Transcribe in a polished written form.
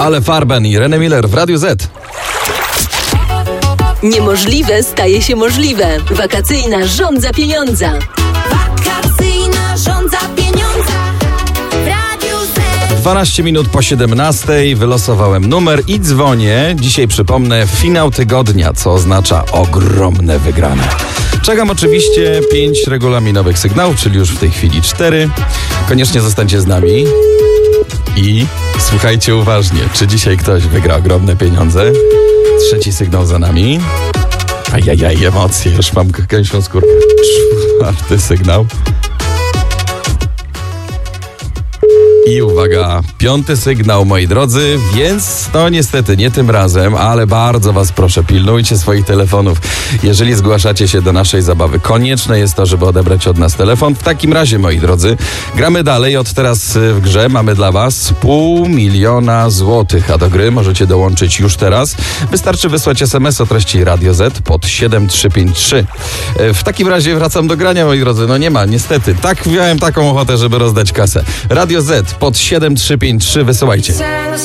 Ale Farben i René Miller w Radiu Z. Niemożliwe staje się możliwe. Wakacyjna żądza pieniądza. Wakacyjna żądza pieniądza w Radiu Z. 12 minut po 17 wylosowałem numer i dzwonię. Dzisiaj przypomnę finał tygodnia, co oznacza ogromne wygrane. Czekam oczywiście 5 regulaminowych sygnałów, czyli już w tej chwili 4. Koniecznie zostańcie z nami i słuchajcie uważnie, czy dzisiaj ktoś wygra ogromne pieniądze. 3 sygnał za nami. Ajajaj, emocje, już mam gęsią skórkę. 4 sygnał. I uwaga, 5 sygnał, moi drodzy, więc to niestety nie tym razem, ale bardzo was proszę, pilnujcie swoich telefonów. Jeżeli zgłaszacie się do naszej zabawy, konieczne jest to, żeby odebrać od nas telefon. W takim razie, moi drodzy, gramy dalej. Od teraz w grze mamy dla was 500 000 złotych, a do gry możecie dołączyć już teraz. Wystarczy wysłać SMS o treści Radio Z pod 7353. W takim razie wracam do grania, moi drodzy. No nie ma, niestety. Tak miałem taką ochotę, żeby rozdać kasę. Radio Z pod 7353, wysyłajcie.